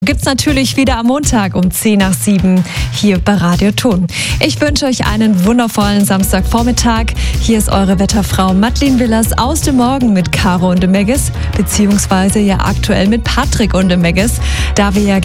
Gibt's natürlich wieder am Montag um 6:50 hier bei Radio Thun. Ich wünsche euch einen wundervollen Samstagvormittag. Hier ist eure Wetterfrau Madeleine Willers aus dem Morgen mit Caro und dem Meggis, beziehungsweise ja aktuell mit Patrick und dem Meggis, da wir ja